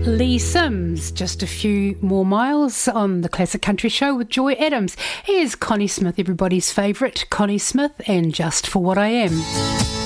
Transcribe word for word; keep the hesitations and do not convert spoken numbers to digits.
Lee Sims, just a few more miles on the Classic Country Show with Joy Adams. Here's Connie Smith, everybody's favourite Connie Smith, and Just For What I Am.